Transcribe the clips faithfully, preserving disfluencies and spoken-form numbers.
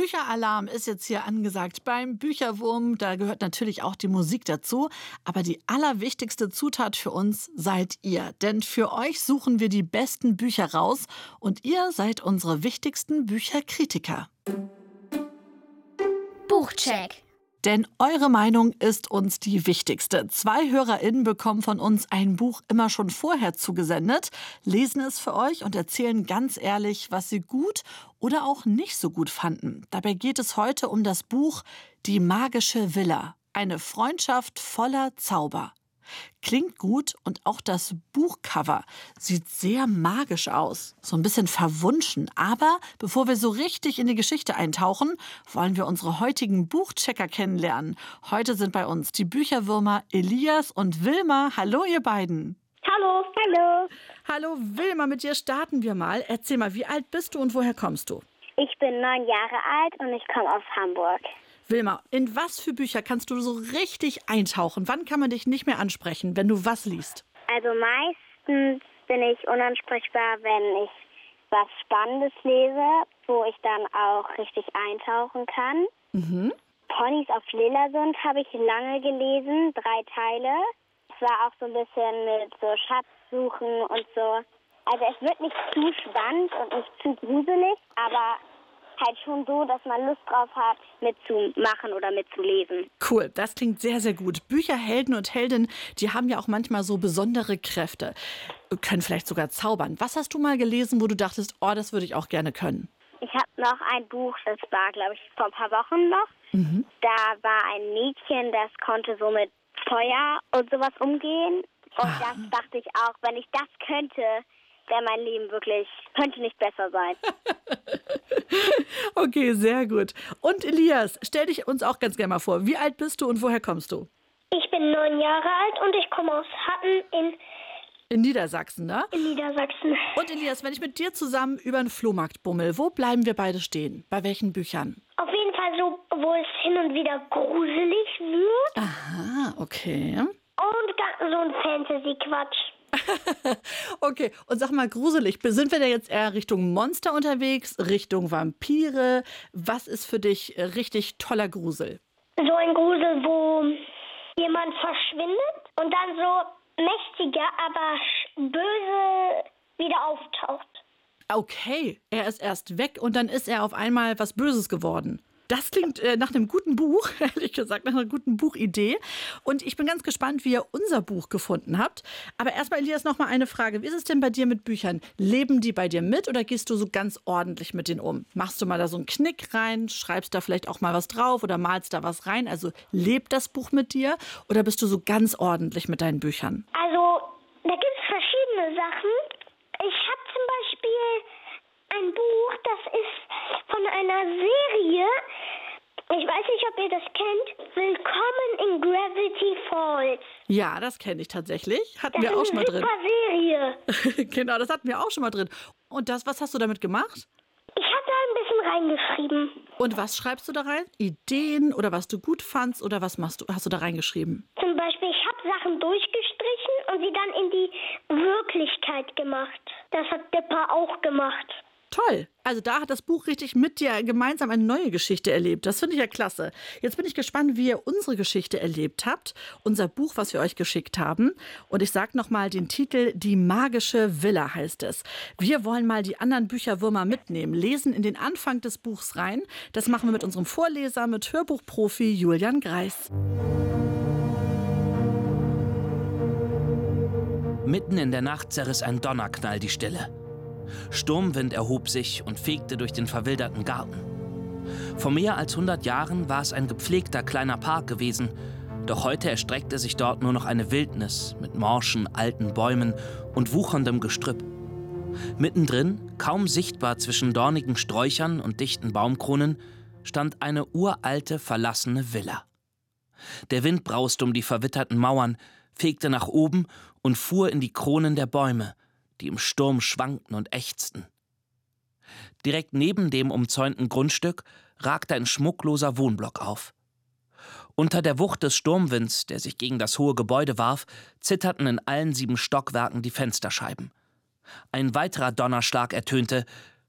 Bücheralarm ist jetzt hier angesagt beim Bücherwurm. Da gehört natürlich auch die Musik dazu. Aber die allerwichtigste Zutat für uns seid ihr. Denn für euch suchen wir die besten Bücher raus. Und ihr seid unsere wichtigsten Bücherkritiker. Buchcheck. Denn eure Meinung ist uns die wichtigste. Zwei HörerInnen bekommen von uns ein Buch immer schon vorher zugesendet, lesen es für euch und erzählen ganz ehrlich, was sie gut oder auch nicht so gut fanden. Dabei geht es heute um das Buch Die magische Villa. Eine Freundschaft voller Zauber. Klingt gut und auch das Buchcover sieht sehr magisch aus. So ein bisschen verwunschen. Aber bevor wir so richtig in die Geschichte eintauchen, wollen wir unsere heutigen Buchchecker kennenlernen. Heute sind bei uns die Bücherwürmer Elias und Wilma. Hallo ihr beiden. Hallo, hallo. Hallo Wilma, mit dir starten wir mal. Erzähl mal, wie alt bist du und woher kommst du? Ich bin neun Jahre alt und ich komme aus Hamburg. Wilma, in was für Bücher kannst du so richtig eintauchen? Wann kann man dich nicht mehr ansprechen, wenn du was liest? Also meistens bin ich unansprechbar, wenn ich was Spannendes lese, wo ich dann auch richtig eintauchen kann. Mhm. Ponys auf Lillersund habe ich lange gelesen, drei Teile. Es war auch so ein bisschen mit so Schatzsuchen und so. Also es wird nicht zu spannend und nicht zu gruselig, aber halt schon so, dass man Lust drauf hat, mitzumachen oder mitzulesen. Cool, das klingt sehr, sehr gut. Bücherhelden und Heldinnen, die haben ja auch manchmal so besondere Kräfte, können vielleicht sogar zaubern. Was hast du mal gelesen, wo du dachtest, oh, das würde ich auch gerne können? Ich habe noch ein Buch, das war, glaube ich, vor ein paar Wochen noch. Mhm. Da war ein Mädchen, das konnte so mit Feuer und sowas umgehen. Und Ah. das dachte ich auch, wenn ich das könnte, wäre mein Leben wirklich, könnte nicht besser sein. Okay, sehr gut. Und Elias, stell dich uns auch ganz gerne mal vor. Wie alt bist du und woher kommst du? Ich bin neun Jahre alt und ich komme aus Hatten in, In Niedersachsen, ne? in Niedersachsen. Und Elias, wenn ich mit dir zusammen über den Flohmarkt bummel, wo bleiben wir beide stehen? Bei welchen Büchern? Auf jeden Fall so, wo es hin und wieder gruselig wird Aha, okay. und ga- so ein Fantasy-Quatsch. Okay, und sag mal, gruselig, sind wir da jetzt eher Richtung Monster unterwegs, Richtung Vampire? Was ist für dich äh, richtig toller Grusel? So ein Grusel, wo jemand verschwindet und dann so mächtiger, aber sch- böse wieder auftaucht. Okay, er ist erst weg und dann ist er auf einmal was Böses geworden. Das klingt äh, nach einem guten Buch, ehrlich gesagt, nach einer guten Buchidee. Und ich bin ganz gespannt, wie ihr unser Buch gefunden habt. Aber erstmal, Elias, noch mal eine Frage. Wie ist es denn bei dir mit Büchern? Leben die bei dir mit oder gehst du so ganz ordentlich mit denen um? Machst du mal da so einen Knick rein, schreibst da vielleicht auch mal was drauf oder malst da was rein? Also lebt das Buch mit dir oder bist du so ganz ordentlich mit deinen Büchern? Also, da gibt es verschiedene Sachen. Ich habe zum Beispiel ein Buch, das ist von einer Serie. Ich weiß nicht, ob ihr das kennt. Willkommen in Gravity Falls. Ja, das kenne ich tatsächlich. Hatten Das wir auch ist schon mal eine drin. super Serie. Genau, das hatten wir auch schon mal drin. Und das, was hast du damit gemacht? Ich habe da ein bisschen reingeschrieben. Und was schreibst du da rein? Ideen oder was du gut fandst oder was machst du, hast du da reingeschrieben? Zum Beispiel, ich habe Sachen durchgestrichen und sie dann in die Wirklichkeit gemacht. Das hat Dipper auch gemacht. Toll. Also da hat das Buch richtig mit dir gemeinsam eine neue Geschichte erlebt. Das finde ich ja klasse. Jetzt bin ich gespannt, wie ihr unsere Geschichte erlebt habt. Unser Buch, was wir euch geschickt haben. Und ich sage nochmal den Titel Die magische Villa heißt es. Wir wollen mal die anderen Bücherwürmer mitnehmen, lesen in den Anfang des Buchs rein. Das machen wir mit unserem Vorleser, mit Hörbuchprofi Julian Greis. Mitten in der Nacht zerriss ein Donnerknall die Stille. Sturmwind erhob sich und fegte durch den verwilderten Garten. Vor mehr als hundert Jahren war es ein gepflegter kleiner Park gewesen, doch heute erstreckte sich dort nur noch eine Wildnis mit morschen, alten Bäumen und wucherndem Gestrüpp. Mittendrin, kaum sichtbar zwischen dornigen Sträuchern und dichten Baumkronen, stand eine uralte, verlassene Villa. Der Wind brauste um die verwitterten Mauern, fegte nach oben und fuhr in die Kronen der Bäume, die im Sturm schwankten und ächzten. Direkt neben dem umzäunten Grundstück ragte ein schmuckloser Wohnblock auf. Unter der Wucht des Sturmwinds, der sich gegen das hohe Gebäude warf, zitterten in allen sieben Stockwerken die Fensterscheiben. Ein weiterer Donnerschlag ertönte,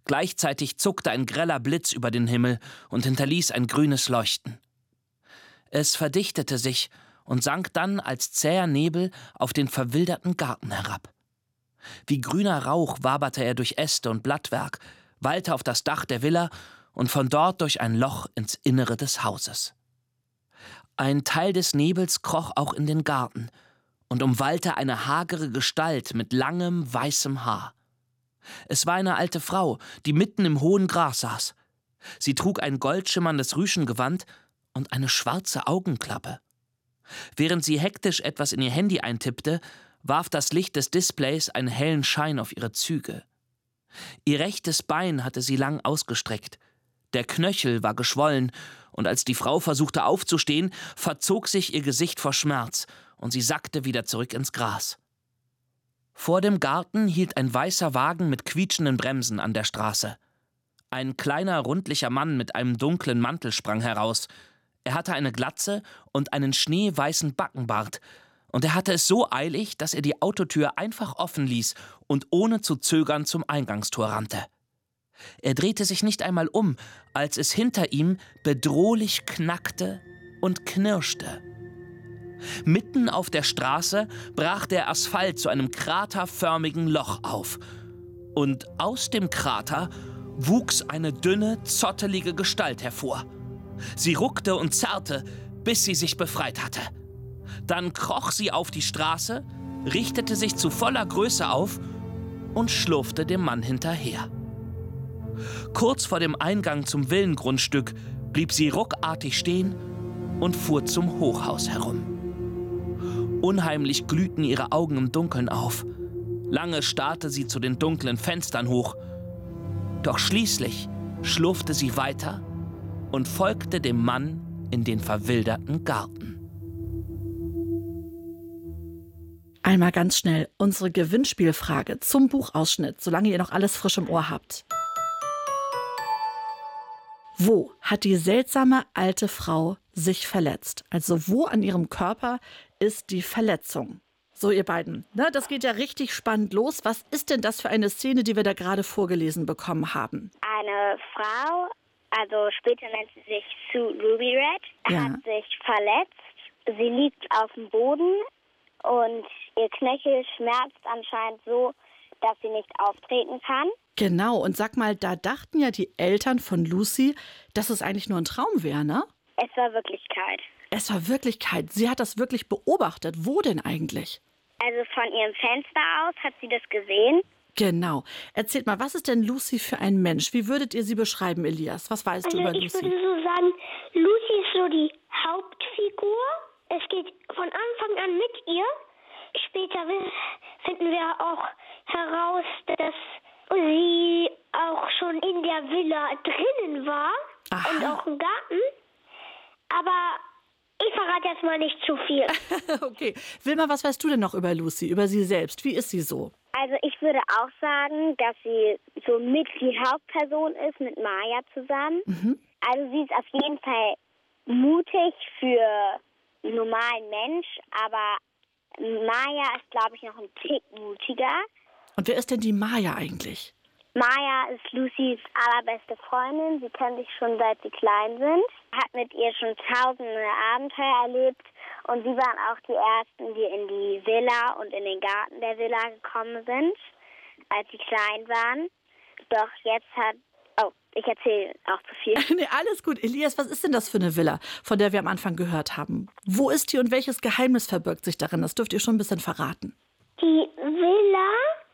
Gleichzeitig zuckte ein greller Blitz über den Himmel und hinterließ ein grünes Leuchten. Es verdichtete sich und sank dann als zäher Nebel auf den verwilderten Garten herab. Wie grüner Rauch waberte er durch Äste und Blattwerk, wallte auf das Dach der Villa und von dort durch ein Loch ins Innere des Hauses. Ein Teil des Nebels kroch auch in den Garten und umwallte eine hagere Gestalt mit langem, weißem Haar. Es war eine alte Frau, die mitten im hohen Gras saß. Sie trug ein goldschimmerndes Rüschengewand und eine schwarze Augenklappe. Während sie hektisch etwas in ihr Handy eintippte, warf das Licht des Displays einen hellen Schein auf ihre Züge. Ihr rechtes Bein hatte sie lang ausgestreckt. Der Knöchel war geschwollen, und als die Frau versuchte aufzustehen, verzog sich ihr Gesicht vor Schmerz, und sie sackte wieder zurück ins Gras. Vor dem Garten hielt ein weißer Wagen mit quietschenden Bremsen an der Straße. Ein kleiner, rundlicher Mann mit einem dunklen Mantel sprang heraus. Er hatte eine Glatze und einen schneeweißen Backenbart, und er hatte es so eilig, dass er die Autotür einfach offen ließ und ohne zu zögern zum Eingangstor rannte. Er drehte sich nicht einmal um, als es hinter ihm bedrohlich knackte und knirschte. Mitten auf der Straße brach der Asphalt zu einem kraterförmigen Loch auf. Und aus dem Krater wuchs eine dünne, zottelige Gestalt hervor. Sie ruckte und zerrte, bis sie sich befreit hatte. Dann kroch sie auf die Straße, richtete sich zu voller Größe auf und schlurfte dem Mann hinterher. Kurz vor dem Eingang zum Villengrundstück blieb sie ruckartig stehen und fuhr zum Hochhaus herum. Unheimlich glühten ihre Augen im Dunkeln auf. Lange starrte sie zu den dunklen Fenstern hoch. Doch schließlich schlurfte sie weiter und folgte dem Mann in den verwilderten Garten. Einmal ganz schnell unsere Gewinnspielfrage zum Buchausschnitt, solange ihr noch alles frisch im Ohr habt. Wo hat die seltsame alte Frau sich verletzt? Also wo an ihrem Körper ist die Verletzung? So, ihr beiden, ne, das geht ja richtig spannend los. Was ist denn das für eine Szene, die wir da gerade vorgelesen bekommen haben? Eine Frau, also später nennt sie sich Sue Ruby Red, Ja. hat sich verletzt. Sie liegt auf dem Boden und ihr Knöchel schmerzt anscheinend so, dass sie nicht auftreten kann. Genau, und sag mal, da dachten ja die Eltern von Lucy, dass es eigentlich nur ein Traum wäre, ne? Es war Wirklichkeit. Es war Wirklichkeit. Sie hat das wirklich beobachtet. Wo denn eigentlich? Also von ihrem Fenster aus hat sie das gesehen. Genau. Erzählt mal, was ist denn Lucy für ein Mensch? Wie würdet ihr sie beschreiben, Elias? Was weißt Also du über ich Lucy? würde so sagen, Lucy ist so die Hauptfigur. Es geht von Anfang an mit ihr. Später finden wir auch heraus, dass sie auch schon in der Villa drinnen war. Aha. Und auch im Garten. Aber ich verrate jetzt mal nicht zu viel. Okay. Wilma, was weißt du denn noch über Lucy, über sie selbst? Wie ist sie so? Also ich würde auch sagen, dass sie so mit die Hauptperson ist, mit Maya zusammen. Mhm. Also sie ist auf jeden Fall mutig für einen normalen Mensch, aber Maya ist, glaube ich, noch ein Tick mutiger. Und wer ist denn die Maya eigentlich? Maya ist Lucys allerbeste Freundin. Sie kennen sich schon seit sie klein sind. Hat mit ihr schon tausende Abenteuer erlebt. Und sie waren auch die Ersten, die in die Villa und in den Garten der Villa gekommen sind, als sie klein waren. Doch jetzt hat... Oh, ich erzähle auch zu viel. Nee, alles gut. Elias, was ist denn das für eine Villa, von der wir am Anfang gehört haben? Wo ist die und welches Geheimnis verbirgt sich darin? Das dürft ihr schon ein bisschen verraten. Die Villa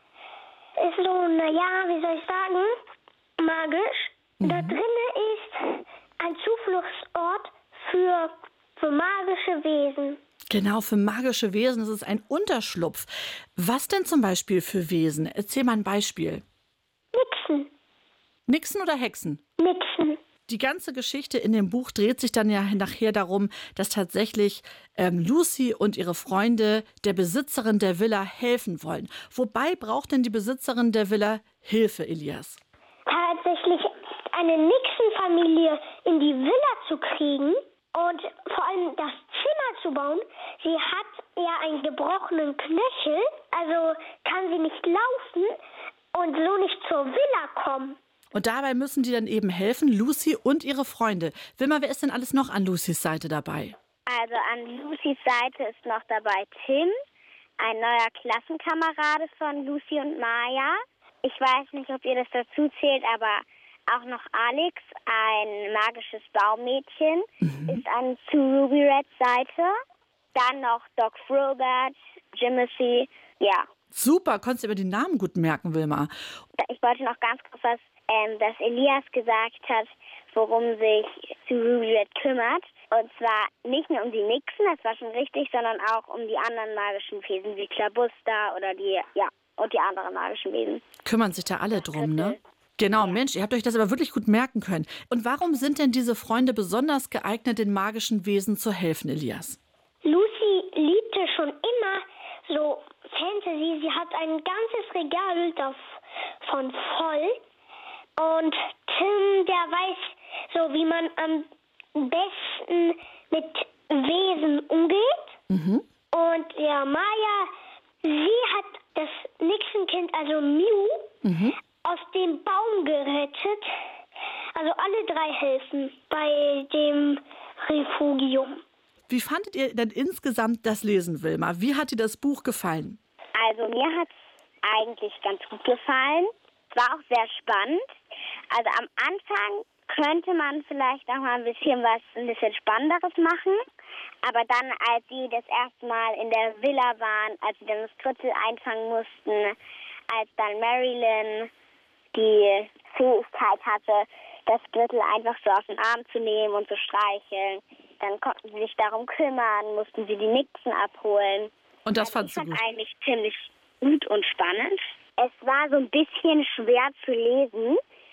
ist so, naja, wie soll ich sagen, magisch. Mhm. Da drinnen ist ein Zufluchtsort für, für magische Wesen. Genau, für magische Wesen ist es ein Unterschlupf. Was denn zum Beispiel für Wesen? Erzähl mal ein Beispiel. Nixen. Nixen oder Hexen? Nixen. Die ganze Geschichte in dem Buch dreht sich dann ja nachher darum, dass tatsächlich ähm, Lucy und ihre Freunde der Besitzerin der Villa helfen wollen. Wobei braucht denn die Besitzerin der Villa Hilfe, Elias? Tatsächlich eine Nixon-Familie in die Villa zu kriegen und vor allem das Zimmer zu bauen. Sie hat ja einen gebrochenen Knöchel, also kann sie nicht laufen und so nicht zur Villa kommen. Und dabei müssen die dann eben helfen, Lucy und ihre Freunde. Wilma, wer ist denn alles noch an Lucys Seite dabei? Also an Lucys Seite ist noch dabei Tim, ein neuer Klassenkamerade von Lucy und Maya. Ich weiß nicht, ob ihr das dazu zählt, aber auch noch Alex, ein magisches Baummädchen, mhm. ist an zu Ruby Reds Seite. Dann noch Doc Frobert, Jimothy, ja. Super, konntest du über die Namen gut merken, Wilma. Ich wollte noch ganz kurz was, ähm, dass Elias gesagt hat, worum sich zu Ruby Red kümmert. Und zwar nicht nur um die Nixen, das war schon richtig, sondern auch um die anderen magischen Wesen, wie Klabuster oder die, ja, und die anderen magischen Wesen. Kümmern sich da alle drum, ne? Genau, Mensch, ihr habt euch das aber wirklich gut merken können. Und warum sind denn diese Freunde besonders geeignet, den magischen Wesen zu helfen, Elias? Lucy liebte schon immer so Fantasy. Sie hat ein ganzes Regal davon voll. Und Tim, der weiß so, wie man am besten mit Wesen umgeht. Mhm. Und ja, Maya, sie hat das Nixenkind, also Mew, mhm. aus dem Baum gerettet. Also alle drei helfen bei dem Refugium. Wie fandet ihr denn insgesamt das Lesen, Wilma? Wie hat dir das Buch gefallen? Also mir hat es eigentlich ganz gut gefallen. Es war auch sehr spannend. Also am Anfang könnte man vielleicht noch mal ein bisschen was, ein bisschen Spannenderes machen. Aber dann, als sie das erste Mal in der Villa waren, als sie dann das Drittel einfangen mussten, als dann Marilyn die Fähigkeit hatte, das Drittel einfach so auf den Arm zu nehmen und zu streicheln, dann konnten sie sich darum kümmern, mussten sie die Nixen abholen. Und das also fandst du gut? Ich fand eigentlich ziemlich gut und spannend. Es war so ein bisschen schwer zu lesen,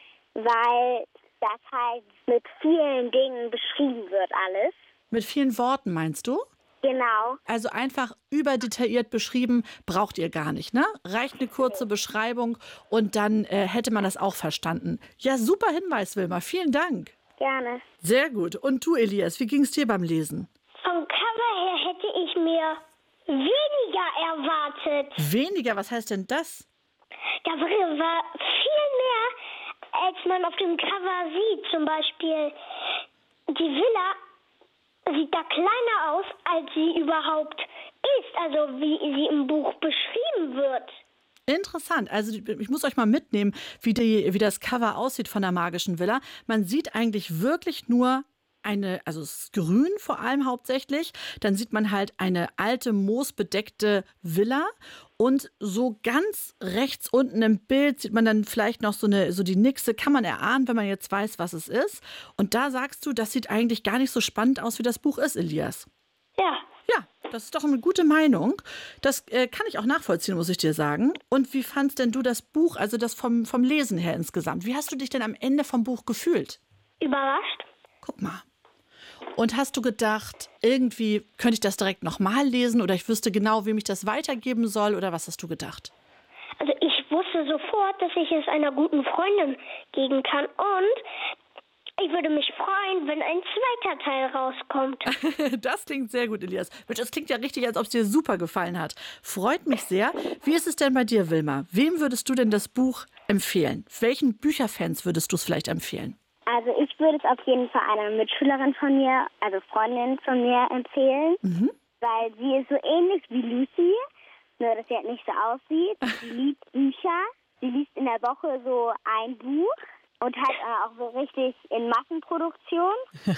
weil das halt mit vielen Dingen beschrieben wird alles. Mit vielen Worten, meinst du? Genau. Also einfach überdetailliert beschrieben braucht ihr gar nicht, ne? Reicht eine kurze Beschreibung und dann äh, hätte man das auch verstanden. Ja, super Hinweis, Wilma. Vielen Dank. Gerne. Sehr gut. Und du, Elias, wie ging es dir beim Lesen? Vom Cover her hätte ich mir weniger erwartet. Weniger? Was heißt denn das? Da war viel mehr, als man auf dem Cover sieht. Zum Beispiel die Villa sieht da kleiner aus, als sie überhaupt ist. Also wie sie im Buch beschrieben wird. Interessant. Also ich muss euch mal mitnehmen, wie, die, wie das Cover aussieht von der magischen Villa. Man sieht eigentlich wirklich nur eine, also es ist grün vor allem hauptsächlich. Dann sieht man halt eine alte, moosbedeckte Villa. Und so ganz rechts unten im Bild sieht man dann vielleicht noch so, eine, so die Nixe. Kann man erahnen, wenn man jetzt weiß, was es ist. Und da sagst du, das sieht eigentlich gar nicht so spannend aus, wie das Buch ist, Elias. Ja. Ja, das ist doch eine gute Meinung. Das äh, kann ich auch nachvollziehen, muss ich dir sagen. Und wie fandst denn du das Buch, also das vom, vom Lesen her insgesamt? Wie hast du dich denn am Ende vom Buch gefühlt? Überrascht. Guck mal. Und hast du gedacht, irgendwie könnte ich das direkt nochmal lesen oder ich wüsste genau, wem ich das weitergeben soll? Oder was hast du gedacht? Also ich wusste sofort, dass ich es einer guten Freundin geben kann. Und ich würde mich freuen, wenn ein zweiter Teil rauskommt. Das klingt sehr gut, Elias. Das klingt ja richtig, als ob es dir super gefallen hat. Freut mich sehr. Wie ist es denn bei dir, Wilma? Wem würdest du denn das Buch empfehlen? Welchen Bücherfans würdest du es vielleicht empfehlen? Also ich würde es auf jeden Fall einer Mitschülerin von mir, also Freundin von mir empfehlen, mhm. weil sie ist so ähnlich wie Lucy, nur dass sie halt nicht so aussieht. Sie liebt Bücher, sie liest in der Woche so ein Buch. Und halt äh, auch so richtig in Massenproduktion.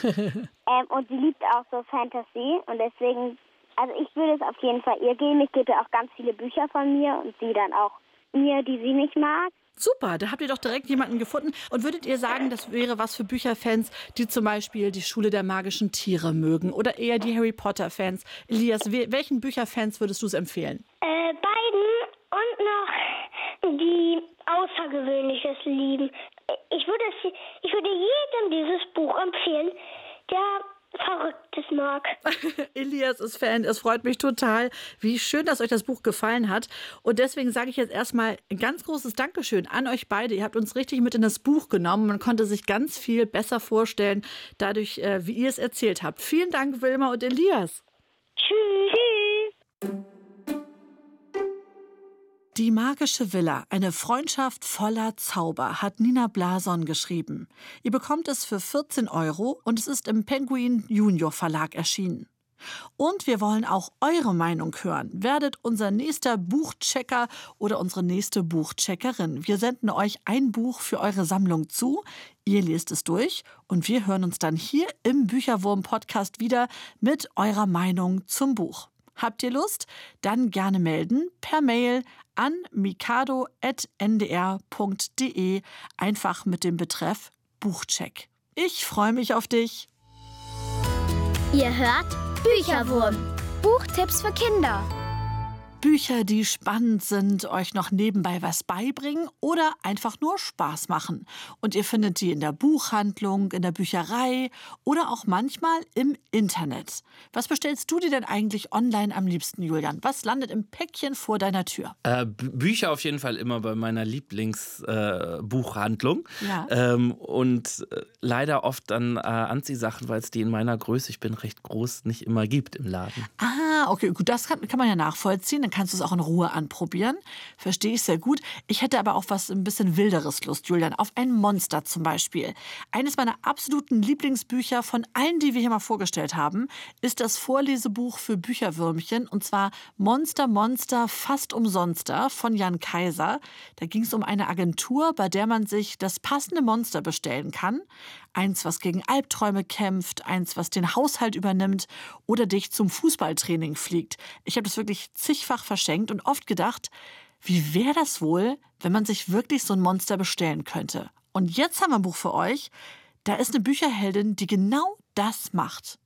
ähm, und sie liebt auch so Fantasy. Und deswegen, also ich würde es auf jeden Fall ihr geben. Ich gebe ihr auch ganz viele Bücher von mir und sie dann auch mir, die sie nicht mag. Super, da habt ihr doch direkt jemanden gefunden. Und würdet ihr sagen, das wäre was für Bücherfans, die zum Beispiel die Schule der magischen Tiere mögen oder eher die Harry Potter-Fans? Elias, welchen Bücherfans würdest du es empfehlen? Äh, beiden und noch die Außergewöhnliches lieben. Ich würde, es, ich würde jedem dieses Buch empfehlen, der Verrücktes mag. Elias ist Fan, es freut mich total. Wie schön, dass euch das Buch gefallen hat. Und deswegen sage ich jetzt erstmal ein ganz großes Dankeschön an euch beide. Ihr habt uns richtig mit in das Buch genommen. Man konnte sich ganz viel besser vorstellen, dadurch, wie ihr es erzählt habt. Vielen Dank, Wilma und Elias. Tschüss. Tschüss. Die magische Villa, eine Freundschaft voller Zauber, hat Nina Blason geschrieben. Ihr bekommt es für vierzehn Euro und es ist im Penguin Junior Verlag erschienen. Und wir wollen auch eure Meinung hören. Werdet unser nächster Buchchecker oder unsere nächste Buchcheckerin. Wir senden euch ein Buch für eure Sammlung zu. Ihr lest es durch und wir hören uns dann hier im Bücherwurm-Podcast wieder mit eurer Meinung zum Buch. Habt ihr Lust? Dann gerne melden per Mail an mikado punkt n d r punkt d e, einfach mit dem Betreff Buchcheck. Ich freue mich auf dich. Ihr hört Bücherwurm. Buchtipps für Kinder. Bücher, die spannend sind, euch noch nebenbei was beibringen oder einfach nur Spaß machen. Und ihr findet die in der Buchhandlung, in der Bücherei oder auch manchmal im Internet. Was bestellst du dir denn eigentlich online am liebsten, Julian? Was landet im Päckchen vor deiner Tür? Äh, B- Bücher auf jeden Fall immer bei meiner Lieblingsbuchhandlung. Äh, ja. Ähm, und äh, leider oft dann äh, Anziehsachen, weil es die in meiner Größe, ich bin recht groß, nicht immer gibt im Laden. Ah, okay, gut, das kann, kann man ja nachvollziehen. Dann kannst du es auch in Ruhe anprobieren. Verstehe ich sehr gut. Ich hätte aber auch was ein bisschen Wilderes Lust, Julian. Auf ein Monster zum Beispiel. Eines meiner absoluten Lieblingsbücher von allen, die wir hier mal vorgestellt haben, ist das Vorlesebuch für Bücherwürmchen. Und zwar Monster, Monster, fast umsonster von Jan Kaiser. Da ging es um eine Agentur, bei der man sich das passende Monster bestellen kann. Eins, was gegen Albträume kämpft, eins, was den Haushalt übernimmt oder dich zum Fußballtraining fliegt. Ich habe das wirklich zigfach verschenkt und oft gedacht, wie wäre das wohl, wenn man sich wirklich so ein Monster bestellen könnte? Und jetzt haben wir ein Buch für euch. Da ist eine Bücherheldin, die genau das macht.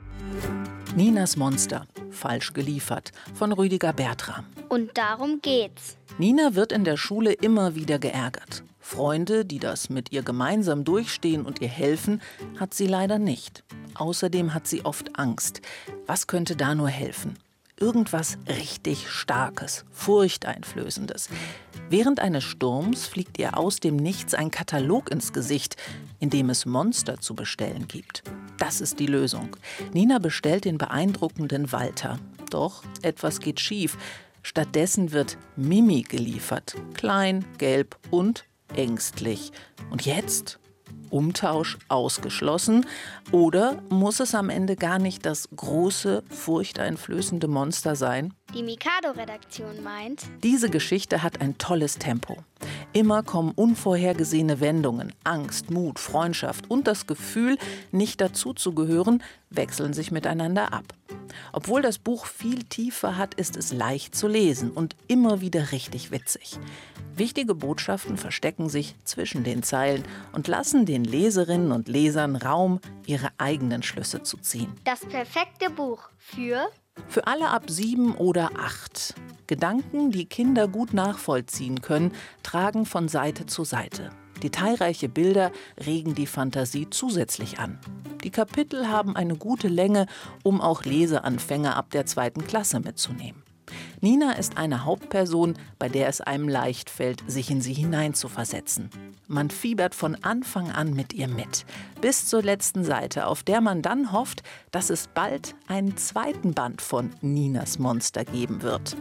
Ninas Monster, falsch geliefert, von Rüdiger Bertram. Und darum geht's. Nina wird in der Schule immer wieder geärgert. Freunde, die das mit ihr gemeinsam durchstehen und ihr helfen, hat sie leider nicht. Außerdem hat sie oft Angst. Was könnte da nur helfen? Irgendwas richtig Starkes, Furchteinflößendes. Während eines Sturms fliegt ihr aus dem Nichts ein Katalog ins Gesicht, in dem es Monster zu bestellen gibt. Das ist die Lösung. Nina bestellt den beeindruckenden Walter. Doch etwas geht schief. Stattdessen wird Mimi geliefert. Klein, gelb und ängstlich. Und jetzt? Umtausch ausgeschlossen? Oder muss es am Ende gar nicht das große, furchteinflößende Monster sein? Die Mikado-Redaktion meint, Diese Geschichte hat ein tolles Tempo. Immer kommen unvorhergesehene Wendungen. Angst, Mut, Freundschaft und das Gefühl, nicht dazuzugehören, wechseln sich miteinander ab. Obwohl das Buch viel Tiefe hat, ist es leicht zu lesen und immer wieder richtig witzig. Wichtige Botschaften verstecken sich zwischen den Zeilen und lassen den Leserinnen und Lesern Raum, ihre eigenen Schlüsse zu ziehen. das perfekte Buch für Für alle ab sieben oder acht. Gedanken, die Kinder gut nachvollziehen können, tragen von Seite zu Seite. Detailreiche Bilder regen die Fantasie zusätzlich an. Die Kapitel haben eine gute Länge, um auch Leseanfänger ab der zweiten Klasse mitzunehmen. Nina ist eine Hauptperson, bei der es einem leicht fällt, sich in sie hineinzuversetzen. Man fiebert von Anfang an mit ihr mit, bis zur letzten Seite, auf der man dann hofft, dass es bald einen zweiten Band von Ninas Monster geben wird.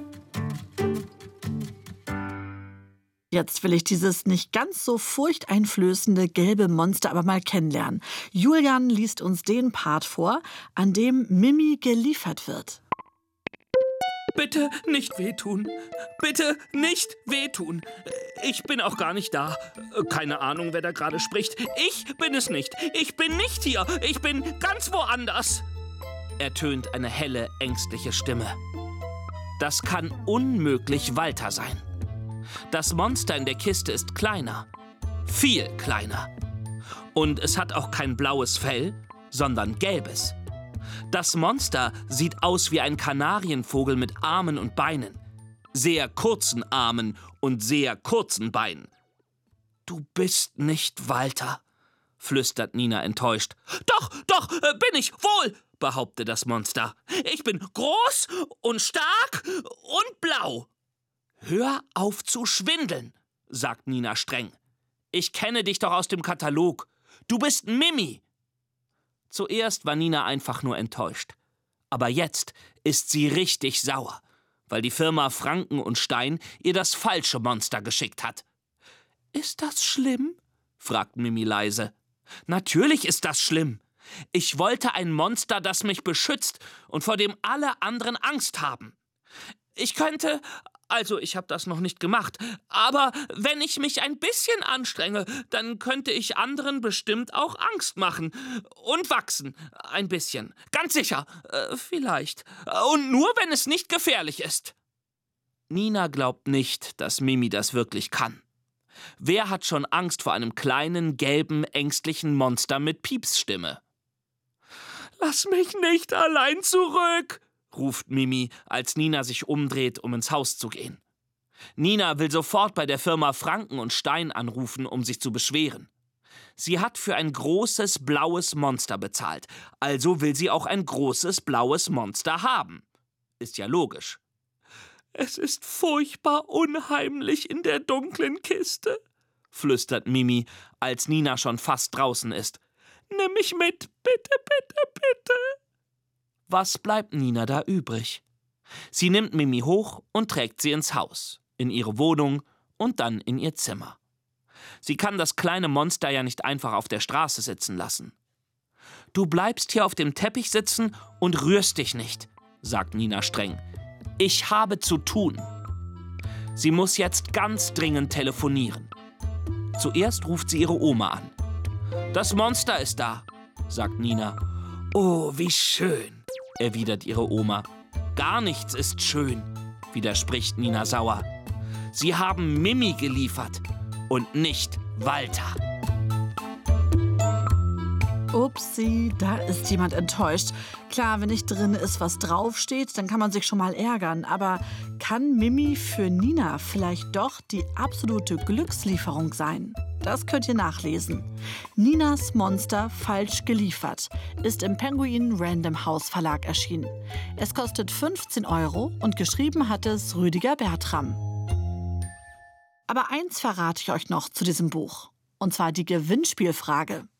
Jetzt will ich dieses nicht ganz so furchteinflößende gelbe Monster aber mal kennenlernen. Julian liest uns den Part vor, an dem Mimi geliefert wird. Bitte nicht wehtun. Bitte nicht wehtun. Ich bin auch gar nicht da. Keine Ahnung, wer da gerade spricht. Ich bin es nicht. Ich bin nicht hier. Ich bin ganz woanders. Ertönt eine helle, ängstliche Stimme. Das kann unmöglich Walter sein. Das Monster in der Kiste ist kleiner. Viel kleiner. Und es hat auch kein blaues Fell, sondern gelbes. Das Monster sieht aus wie ein Kanarienvogel mit Armen und Beinen. Sehr kurzen Armen und sehr kurzen Beinen. »Du bist nicht Walter«, flüstert Nina enttäuscht. »Doch, doch, äh, bin ich, wohl«, behauptet das Monster. »Ich bin groß und stark und blau.« »Hör auf zu schwindeln«, sagt Nina streng. »Ich kenne dich doch aus dem Katalog. Du bist Mimi.« Zuerst war Nina einfach nur enttäuscht. Aber jetzt ist sie richtig sauer. weil die Firma Franken und Stein ihr das falsche Monster geschickt hat. »Ist das schlimm?« fragt Mimi leise. »Natürlich ist das schlimm. Ich wollte ein Monster, das mich beschützt und vor dem alle anderen Angst haben. Ich könnte, also ich habe das noch nicht gemacht, aber wenn ich mich ein bisschen anstrenge, dann könnte ich anderen bestimmt auch Angst machen und wachsen. Ein bisschen. Ganz sicher. Äh, vielleicht. Und nur, wenn es nicht gefährlich ist.« Nina glaubt nicht, dass Mimi das wirklich kann. Wer hat schon Angst vor einem kleinen, gelben, ängstlichen Monster mit Piepsstimme? »Lass mich nicht allein zurück«, ruft Mimi, als Nina sich umdreht, um ins Haus zu gehen. Nina will sofort bei der Firma Franken und Stein anrufen, um sich zu beschweren. Sie hat für ein großes, blaues Monster bezahlt, also will sie auch ein großes, blaues Monster haben. Ist ja logisch. »Es ist furchtbar unheimlich in der dunklen Kiste«, flüstert Mimi, als Nina schon fast draußen ist. »Nimm mich mit, bitte, bitte, bitte.« Was bleibt Nina da übrig? Sie nimmt Mimi hoch und trägt sie ins Haus, in ihre Wohnung und dann in ihr Zimmer. Sie kann das kleine Monster ja nicht einfach auf der Straße sitzen lassen. »Du bleibst hier auf dem Teppich sitzen und rührst dich nicht«, sagt Nina streng. »Ich habe zu tun.« Sie muss jetzt ganz dringend telefonieren. Zuerst ruft sie ihre Oma an. »Das Monster ist da«, sagt Nina. »Oh, wie schön«, erwidert ihre Oma. »Gar nichts ist schön«, widerspricht Nina sauer. »Sie haben Mimi geliefert und nicht Walter.« Upsi, da ist jemand enttäuscht. Klar, wenn nicht drin ist, was draufsteht, dann kann man sich schon mal ärgern. Aber kann Mimi für Nina vielleicht doch die absolute Glückslieferung sein? Das könnt ihr nachlesen. Ninas Monster falsch geliefert ist im Penguin Random House Verlag erschienen. Es kostet fünfzehn Euro und geschrieben hat es Rüdiger Bertram. Aber eins verrate ich euch noch zu diesem Buch. Und zwar die Gewinnspielfrage.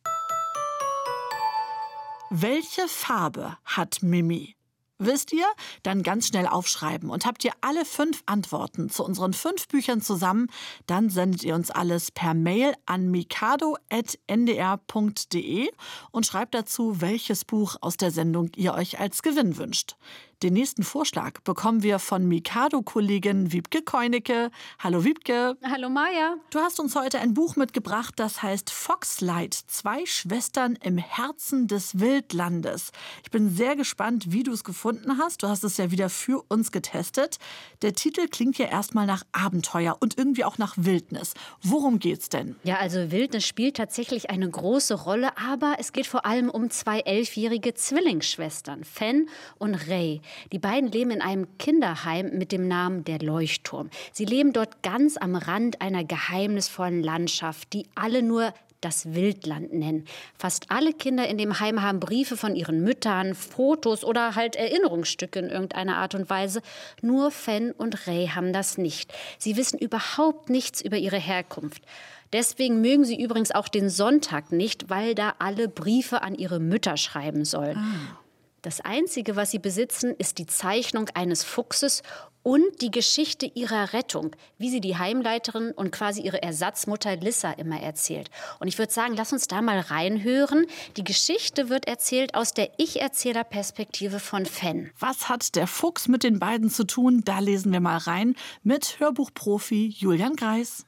Welche Farbe hat Mimi? Wisst ihr? Dann ganz schnell aufschreiben. Und habt ihr alle fünf Antworten zu unseren fünf Büchern zusammen, dann sendet ihr uns alles per Mail an mikado at n d r punkt d e und schreibt dazu, welches Buch aus der Sendung ihr euch als Gewinn wünscht. Den nächsten Vorschlag bekommen wir von Mikado-Kollegin Wiebke Keunecke. Hallo Wiebke. Hallo Maja. Du hast uns heute ein Buch mitgebracht, das heißt Foxlight, zwei Schwestern im Herzen des Wildlandes. Ich bin sehr gespannt, wie du es gefunden hast. Du hast es ja wieder für uns getestet. Der Titel klingt ja erstmal nach Abenteuer und irgendwie auch nach Wildnis. Worum geht's denn? Ja, also Wildnis spielt tatsächlich eine große Rolle, aber es geht vor allem um zwei elfjährige Zwillingsschwestern, Fen und Ray. Die beiden leben in einem Kinderheim mit dem Namen Der Leuchtturm. Sie leben dort ganz am Rand einer geheimnisvollen Landschaft, die alle nur das Wildland nennen. Fast alle Kinder in dem Heim haben Briefe von ihren Müttern, Fotos oder halt Erinnerungsstücke in irgendeiner Art und Weise. Nur Fen und Ray haben das nicht. Sie wissen überhaupt nichts über ihre Herkunft. Deswegen mögen sie übrigens auch den Sonntag nicht, weil da alle Briefe an ihre Mütter schreiben sollen. Ah. Das Einzige, was sie besitzen, ist die Zeichnung eines Fuchses und die Geschichte ihrer Rettung, wie sie die Heimleiterin und quasi ihre Ersatzmutter Lissa immer erzählt. Und ich würde sagen, lass uns da mal reinhören. Die Geschichte wird erzählt aus der Ich-Erzähler-Perspektive von Fen. Was hat der Fuchs mit den beiden zu tun? Da lesen wir mal rein mit Hörbuchprofi Julian Greis.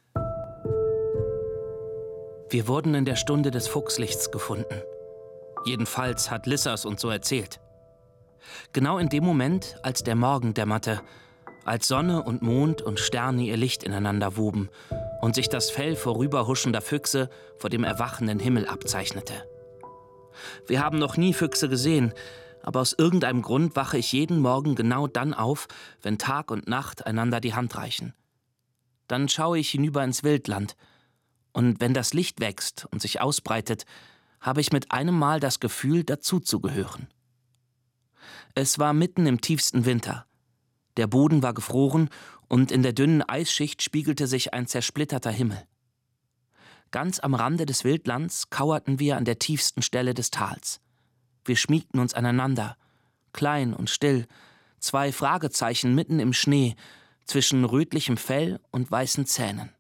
Wir wurden in der Stunde des Fuchslichts gefunden. Jedenfalls hat Lissa es uns so erzählt. Genau in dem Moment, als der Morgen dämmerte, als Sonne und Mond und Sterne ihr Licht ineinander woben und sich das Fell vorüberhuschender Füchse vor dem erwachenden Himmel abzeichnete. Wir haben noch nie Füchse gesehen, aber aus irgendeinem Grund wache ich jeden Morgen genau dann auf, wenn Tag und Nacht einander die Hand reichen. Dann schaue ich hinüber ins Wildland, und wenn das Licht wächst und sich ausbreitet, habe ich mit einem Mal das Gefühl, dazuzugehören. Es war mitten im tiefsten Winter. Der Boden war gefroren und in der dünnen Eisschicht spiegelte sich ein zersplitterter Himmel. Ganz am Rande des Wildlands kauerten wir an der tiefsten Stelle des Tals. Wir schmiegten uns aneinander, klein und still, Zwei Fragezeichen mitten im Schnee, zwischen rötlichem Fell und weißen Zähnen.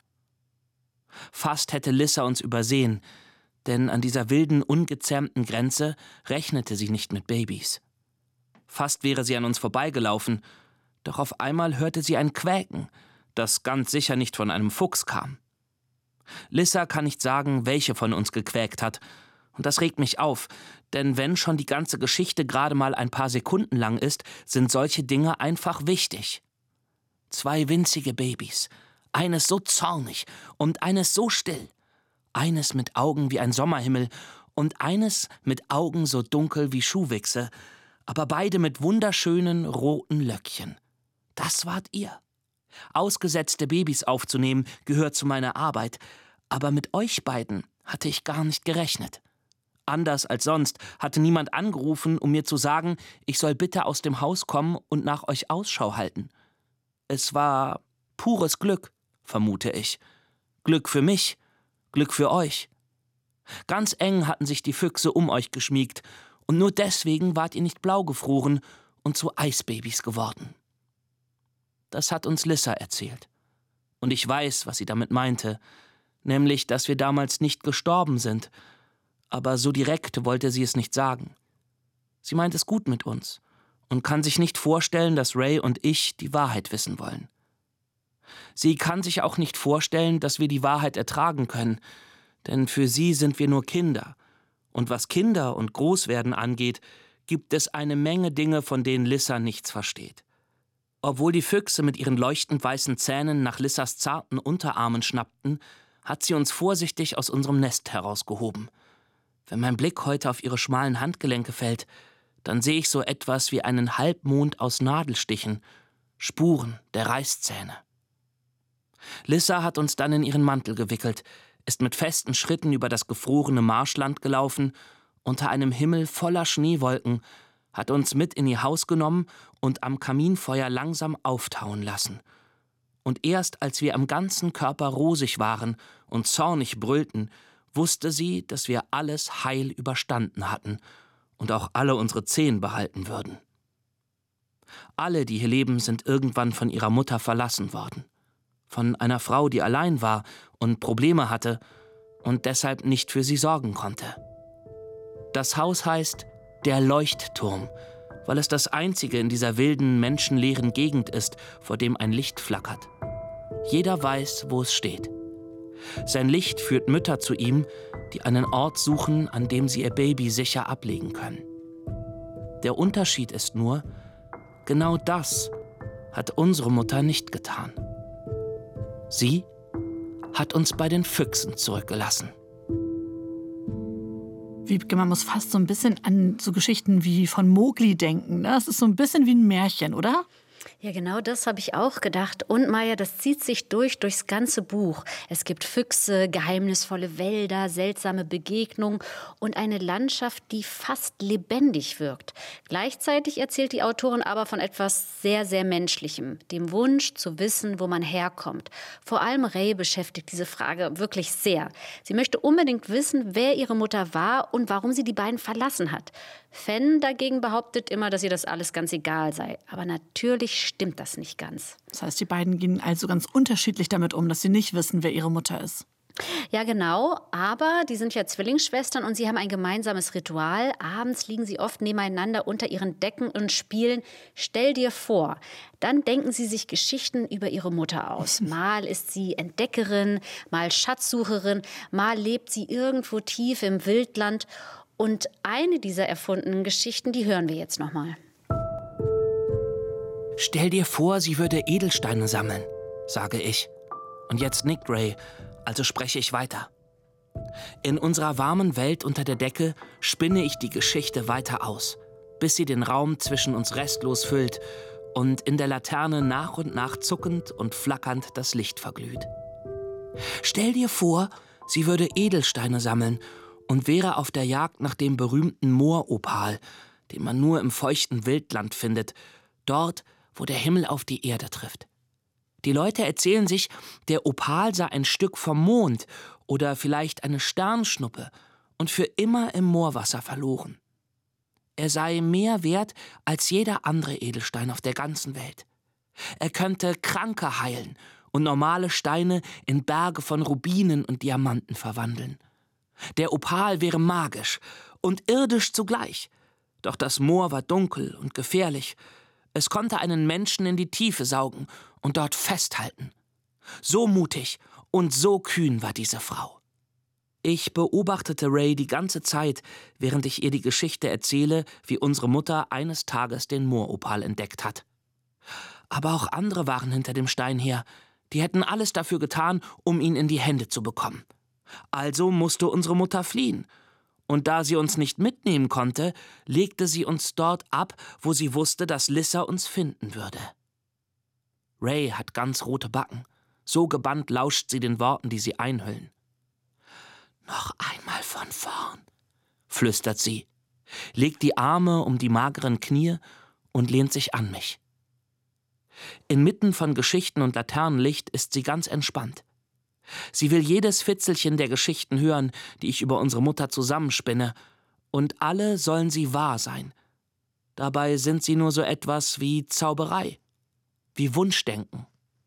Fast hätte Lissa uns übersehen, denn an dieser wilden, ungezähmten Grenze rechnete sie nicht mit Babys. Fast wäre sie an uns vorbeigelaufen, doch auf einmal hörte sie ein Quäken, das ganz sicher nicht von einem Fuchs kam. Lissa kann nicht sagen, welche von uns gequäkt hat, und das regt mich auf, denn wenn schon die ganze Geschichte gerade mal ein paar Sekunden lang ist, sind solche Dinge einfach wichtig. Zwei winzige Babys, eines so zornig und eines so still, eines mit Augen wie ein Sommerhimmel und eines mit Augen so dunkel wie Schuhwichse, aber beide mit wunderschönen roten Löckchen. Das wart ihr. Ausgesetzte Babys aufzunehmen gehört zu meiner Arbeit, aber mit euch beiden hatte ich gar nicht gerechnet. Anders als sonst hatte niemand angerufen, um mir zu sagen, ich soll bitte aus dem Haus kommen und nach euch Ausschau halten. Es war pures Glück, vermute ich. Glück für mich, Glück für euch. Ganz eng hatten sich die Füchse um euch geschmiegt, und nur deswegen wart ihr nicht blau gefroren und zu Eisbabys geworden. Das hat uns Lissa erzählt. Und ich weiß, was sie damit meinte, nämlich, dass wir damals nicht gestorben sind, aber so direkt wollte sie es nicht sagen. Sie meint es gut mit uns und kann sich nicht vorstellen, dass Ray und ich die Wahrheit wissen wollen. Sie kann sich auch nicht vorstellen, dass wir die Wahrheit ertragen können, denn für sie sind wir nur Kinder. Und was Kinder und Großwerden angeht, gibt es eine Menge Dinge, von denen Lissa nichts versteht. Obwohl die Füchse mit ihren leuchtend weißen Zähnen nach Lissas zarten Unterarmen schnappten, hat sie uns vorsichtig aus unserem Nest herausgehoben. Wenn mein Blick heute auf ihre schmalen Handgelenke fällt, dann sehe ich so etwas wie einen Halbmond aus Nadelstichen, Spuren der Reißzähne. Lissa hat uns dann in ihren Mantel gewickelt, ist mit festen Schritten über das gefrorene Marschland gelaufen, unter einem Himmel voller Schneewolken, hat uns mit in ihr Haus genommen und am Kaminfeuer langsam auftauen lassen. Und erst als wir am ganzen Körper rosig waren und zornig brüllten, wusste sie, dass wir alles heil überstanden hatten und auch alle unsere Zehen behalten würden. Alle, die hier leben, sind irgendwann von ihrer Mutter verlassen worden. Von einer Frau, die allein war und Probleme hatte und deshalb nicht für sie sorgen konnte. Das Haus heißt Der Leuchtturm, weil es das einzige in dieser wilden, menschenleeren Gegend ist, vor dem ein Licht flackert. Jeder weiß, wo es steht. Sein Licht führt Mütter zu ihm, die einen Ort suchen, an dem sie ihr Baby sicher ablegen können. Der Unterschied ist nur, genau das hat unsere Mutter nicht getan. Sie hat uns bei den Füchsen zurückgelassen. Wiebke, man muss fast so ein bisschen an so Geschichten wie von Mowgli denken. Ne? Das ist so ein bisschen wie ein Märchen, oder? Ja, genau das habe ich auch gedacht. Und Maja, das zieht sich durch, durchs ganze Buch. Es gibt Füchse, geheimnisvolle Wälder, seltsame Begegnungen und eine Landschaft, die fast lebendig wirkt. Gleichzeitig erzählt die Autorin aber von etwas sehr, sehr Menschlichem, dem Wunsch zu wissen, wo man herkommt. Vor allem Ray beschäftigt diese Frage wirklich sehr. Sie möchte unbedingt wissen, wer ihre Mutter war und warum sie die beiden verlassen hat. Fen dagegen behauptet immer, dass ihr das alles ganz egal sei. Aber natürlich stimmt das nicht ganz. Das heißt, die beiden gehen also ganz unterschiedlich damit um, dass sie nicht wissen, wer ihre Mutter ist. Ja, genau. Aber die sind ja Zwillingsschwestern und sie haben ein gemeinsames Ritual. Abends liegen sie oft nebeneinander unter ihren Decken und spielen Stell dir vor. Dann denken sie sich Geschichten über ihre Mutter aus. Mal ist sie Entdeckerin, mal Schatzsucherin, mal lebt sie irgendwo tief im Wildland. Und eine dieser erfundenen Geschichten, die hören wir jetzt noch mal. Stell dir vor, sie würde Edelsteine sammeln, sage ich. Und jetzt nickt Ray, also spreche ich weiter. In unserer warmen Welt unter der Decke spinne ich die Geschichte weiter aus, bis sie den Raum zwischen uns restlos füllt und in der Laterne nach und nach zuckend und flackernd das Licht verglüht. Stell dir vor, sie würde Edelsteine sammeln und wäre auf der Jagd nach dem berühmten Mooropal, den man nur im feuchten Wildland findet, dort, wo der Himmel auf die Erde trifft. Die Leute erzählen sich, der Opal sei ein Stück vom Mond oder vielleicht eine Sternschnuppe und für immer im Moorwasser verloren. er sei mehr wert als jeder andere Edelstein auf der ganzen Welt. Er könnte Kranke heilen und normale Steine in Berge von Rubinen und Diamanten verwandeln. Der Opal wäre magisch und irdisch zugleich. Doch das Moor war dunkel und gefährlich. Es konnte einen Menschen in die Tiefe saugen und dort festhalten. So mutig und so kühn war diese Frau. Ich beobachtete Ray die ganze Zeit, während ich ihr die Geschichte erzähle, wie unsere Mutter eines Tages den Mooropal entdeckt hat. Aber auch andere waren hinter dem Stein her. Die hätten alles dafür getan, um ihn in die Hände zu bekommen. Also musste unsere Mutter fliehen. Und da sie uns nicht mitnehmen konnte, legte sie uns dort ab, wo sie wusste, dass Lissa uns finden würde. Ray hat ganz rote Backen. So gebannt lauscht sie den Worten, die sie einhüllen. »Noch einmal von vorn«, flüstert sie, legt die Arme um die mageren Knie und lehnt sich an mich. Inmitten von Geschichten und Laternenlicht ist sie ganz entspannt. Sie will jedes Fitzelchen der Geschichten hören, die ich über unsere Mutter zusammenspinne, und alle sollen sie wahr sein. Dabei sind sie nur so etwas wie Zauberei, wie Wunschdenken.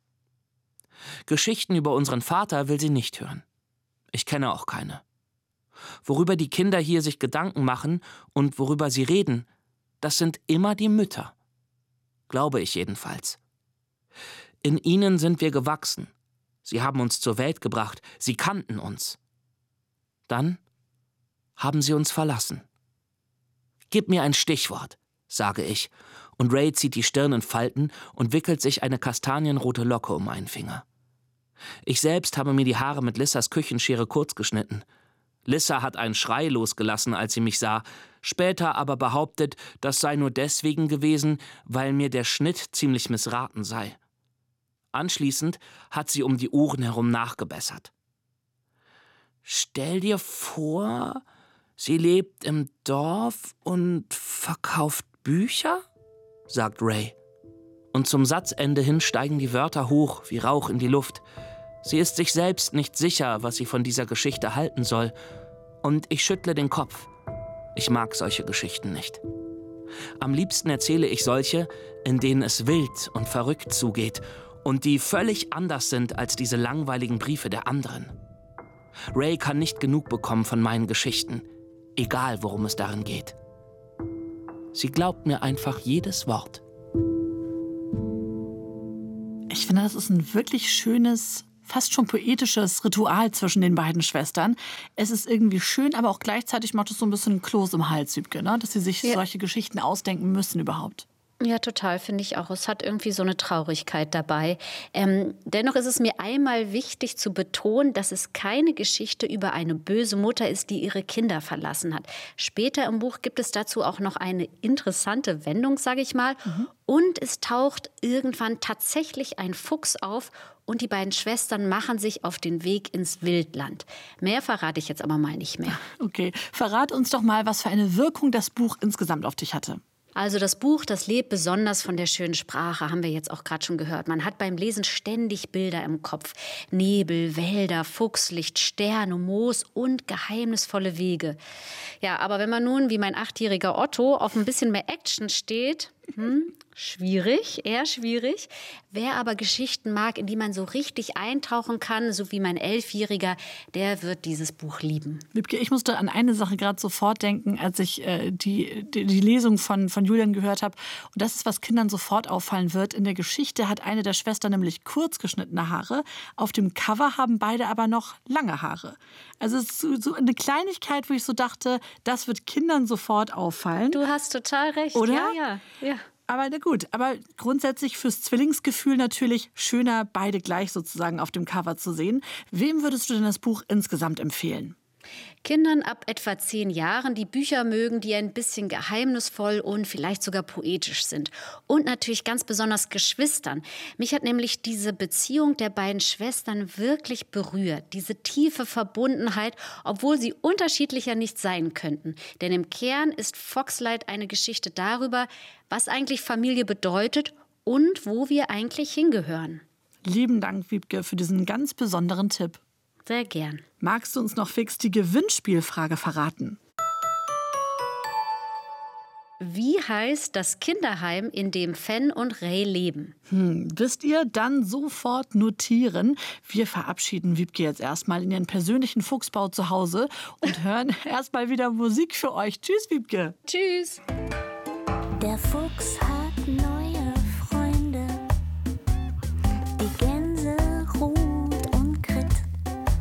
Geschichten über unseren Vater will sie nicht hören. Ich kenne auch keine. Worüber die Kinder hier sich Gedanken machen und worüber sie reden, das sind immer die Mütter. Glaube ich jedenfalls. In ihnen sind wir gewachsen. Sie haben uns zur Welt gebracht. Sie kannten uns. Dann haben sie uns verlassen. »Gib mir ein Stichwort«, sage ich, und Ray zieht die Stirn in Falten und wickelt sich eine kastanienrote Locke um einen Finger. Ich selbst habe mir die Haare mit Lissas Küchenschere kurz geschnitten. Lissa hat einen Schrei losgelassen, als sie mich sah, später aber behauptet, das sei nur deswegen gewesen, weil mir der Schnitt ziemlich missraten sei. Anschließend hat sie um die Ohren herum nachgebessert. »Stell dir vor, sie lebt im Dorf und verkauft Bücher?«, sagt Ray. Und zum Satzende hin steigen die Wörter hoch wie Rauch in die Luft. Sie ist sich selbst nicht sicher, was sie von dieser Geschichte halten soll. Und ich schüttle den Kopf. Ich mag solche Geschichten nicht. Am liebsten erzähle ich solche, in denen es wild und verrückt zugeht und die völlig anders sind als diese langweiligen Briefe der anderen. Ray kann nicht genug bekommen von meinen Geschichten, egal worum es darin geht. Sie glaubt mir einfach jedes Wort. Ich finde, das ist ein wirklich schönes, fast schon poetisches Ritual zwischen den beiden Schwestern. Es ist irgendwie schön, aber auch gleichzeitig macht es so ein bisschen Kloß im Hals, Wiebke, ne? Dass sie sich ja. solche Geschichten ausdenken müssen überhaupt. Ja, total, finde ich auch. Es hat irgendwie so eine Traurigkeit dabei. Ähm, dennoch ist es mir einmal wichtig zu betonen, dass es keine Geschichte über eine böse Mutter ist, die ihre Kinder verlassen hat. Später im Buch gibt es dazu auch noch eine interessante Wendung, sage ich mal. Mhm. Und es taucht irgendwann tatsächlich ein Fuchs auf und die beiden Schwestern machen sich auf den Weg ins Wildland. Mehr verrate ich jetzt aber mal nicht mehr. Okay, verrat uns doch mal, was für eine Wirkung das Buch insgesamt auf dich hatte. Also das Buch, das lebt besonders von der schönen Sprache, haben wir jetzt auch gerade schon gehört. Man hat beim Lesen ständig Bilder im Kopf. Nebel, Wälder, Fuchslicht, Sterne, Moos und geheimnisvolle Wege. Ja, aber wenn man nun, wie mein achtjähriger Otto, auf ein bisschen mehr Action steht, hm, schwierig, eher schwierig. Wer aber Geschichten mag, in die man so richtig eintauchen kann, so wie mein Elfjähriger, der wird dieses Buch lieben. Wiebke, ich musste an eine Sache gerade sofort denken, als ich äh, die, die, die Lesung von, von Julian gehört habe. Und das ist, was Kindern sofort auffallen wird. In der Geschichte hat eine der Schwestern nämlich kurz geschnittene Haare. Auf dem Cover haben beide aber noch lange Haare. Also es ist so, so eine Kleinigkeit, wo ich so dachte, das wird Kindern sofort auffallen. Du hast total recht. Oder? Ja, ja, ja. Aber na gut, aber grundsätzlich fürs Zwillingsgefühl natürlich schöner, beide gleich sozusagen auf dem Cover zu sehen. Wem würdest du denn das Buch insgesamt empfehlen? Kindern ab etwa zehn Jahren, die Bücher mögen, die ein bisschen geheimnisvoll und vielleicht sogar poetisch sind. Und natürlich ganz besonders Geschwistern. Mich hat nämlich diese Beziehung der beiden Schwestern wirklich berührt. Diese tiefe Verbundenheit, obwohl sie unterschiedlicher nicht sein könnten. Denn im Kern ist Foxlight eine Geschichte darüber, was eigentlich Familie bedeutet und wo wir eigentlich hingehören. Lieben Dank, Wiebke, für diesen ganz besonderen Tipp. Sehr gern. Magst du uns noch fix die Gewinnspielfrage verraten? Wie heißt das Kinderheim, in dem Fan und Ray leben? Hm, wisst ihr? Dann sofort notieren. Wir verabschieden Wiebke jetzt erstmal in ihren persönlichen Fuchsbau zu Hause und hören erstmal wieder Musik für euch. Tschüss, Wiebke. Tschüss. Der Fuchs hat neue